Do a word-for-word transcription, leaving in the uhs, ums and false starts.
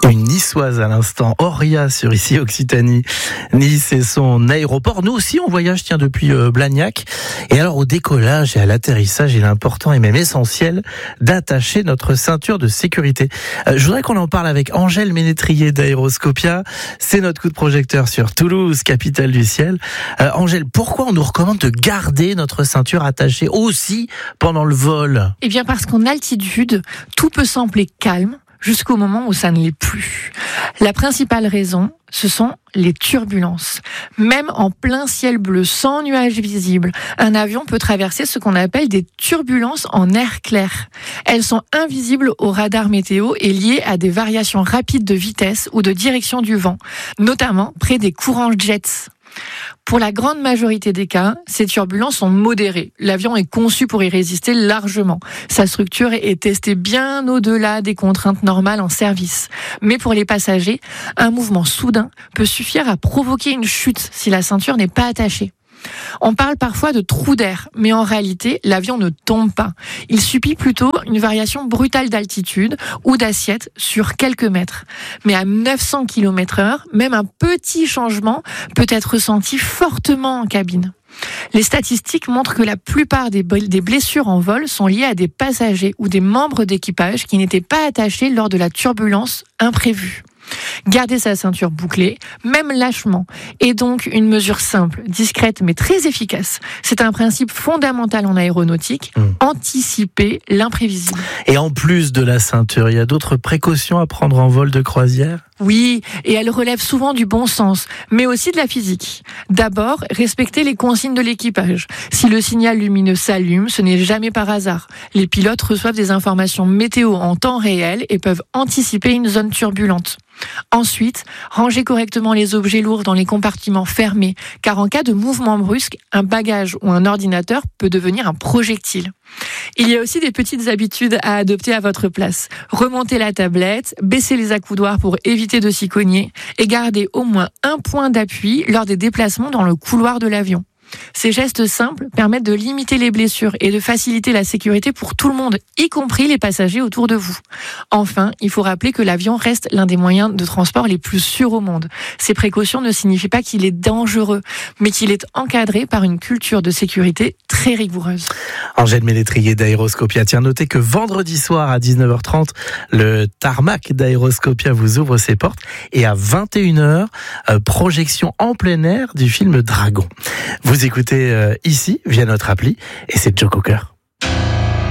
Une niçoise à l'instant, Auria sur ici Occitanie. Nice et son aéroport. Nous aussi on voyage tiens depuis euh, Blagnac. Et alors au décollage et à l'atterrissage, il est important et même essentiel d'attacher notre ceinture de sécurité. Euh, je voudrais qu'on en parle avec Angèle Ménétrier d'Aéroscopia. C'est notre coup de projecteur sur Toulouse, capitale du ciel. Euh, Angèle, pourquoi on nous recommande de garder notre ceinture attachée aussi pendant le vol ? Eh bien parce qu'en altitude, tout peut sembler calme jusqu'au moment où ça ne l'est plus. La principale raison, ce sont les turbulences. Même en plein ciel bleu, sans nuages visibles, un avion peut traverser ce qu'on appelle des turbulences en air clair. Elles sont invisibles au radar météo et liées à des variations rapides de vitesse ou de direction du vent, notamment près des courants jets. Pour la grande majorité des cas, ces turbulences sont modérées. L'avion est conçu pour y résister largement. Sa structure est testée bien au-delà des contraintes normales en service. Mais pour les passagers, un mouvement soudain peut suffire à provoquer une chute si la ceinture n'est pas attachée. On parle parfois de trou d'air, mais en réalité, l'avion ne tombe pas. Il subit plutôt une variation brutale d'altitude ou d'assiette sur quelques mètres. Mais à neuf cents kilomètres heure, même un petit changement peut être ressenti fortement en cabine. Les statistiques montrent que la plupart des blessures en vol sont liées à des passagers ou des membres d'équipage qui n'étaient pas attachés lors de la turbulence imprévue. Garder sa ceinture bouclée, même lâchement, est donc une mesure simple, discrète mais très efficace. C'est un principe fondamental en aéronautique, mmh. anticiper l'imprévisible. Et en plus de la ceinture, il y a d'autres précautions à prendre en vol de croisière ? Oui, et elle relève souvent du bon sens, mais aussi de la physique. D'abord, respecter les consignes de l'équipage. Si le signal lumineux s'allume, ce n'est jamais par hasard. Les pilotes reçoivent des informations météo en temps réel et peuvent anticiper une zone turbulente. Ensuite, ranger correctement les objets lourds dans les compartiments fermés, car en cas de mouvement brusque, un bagage ou un ordinateur peut devenir un projectile. Il y a aussi des petites habitudes à adopter à votre place. Remonter la tablette, baisser les accoudoirs pour éviter de s'y cogner et garder au moins un point d'appui lors des déplacements dans le couloir de l'avion. Ces gestes simples permettent de limiter les blessures et de faciliter la sécurité pour tout le monde, y compris les passagers autour de vous. Enfin, il faut rappeler que l'avion reste l'un des moyens de transport les plus sûrs au monde. Ces précautions ne signifient pas qu'il est dangereux, mais qu'il est encadré par une culture de sécurité très rigoureuse. Angèle Ménétrier d'Aéroscopia. Tiens, notez que vendredi soir à dix-neuf heures trente, le tarmac d'Aéroscopia vous ouvre ses portes et à vingt et une heures, euh, projection en plein air du film Dragon. Vous écoutez euh, ici via notre appli et c'est Joe Cocker.